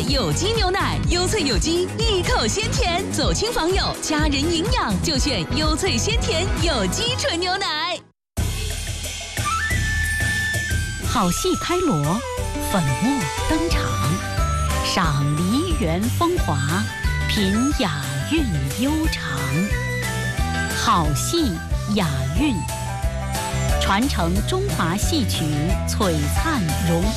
有机牛奶，优萃有机，一口鲜甜。走亲访友，家人营养就选优萃鲜甜有机纯牛奶。好戏开锣，粉墨登场，赏梨园风华，品雅韵悠长。好戏雅韵，传承中华戏曲璀璨荣。